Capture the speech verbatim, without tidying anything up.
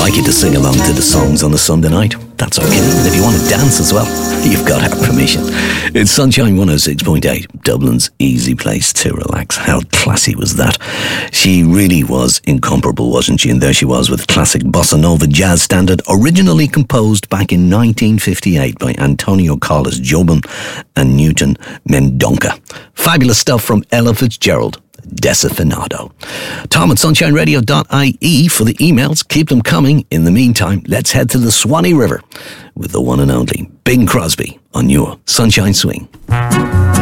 like you to sing along to the songs on a Sunday night, that's okay. And if you want to dance as well, you've got our permission. It's Sunshine one oh six point eight, Dublin's easy place to relax. How classy was that? She really was incomparable, wasn't she? And there she was with classic bossa nova jazz standard, originally composed back in nineteen fifty-eight by Antonio Carlos Jobim and Newton Mendonca. Fabulous stuff from Ella Fitzgerald. Desafinado. Tom at sunshine radio dot I E for the emails. Keep them coming. In the meantime, let's head to the Swanee River with the one and only Bing Crosby on your Sunshine Swing.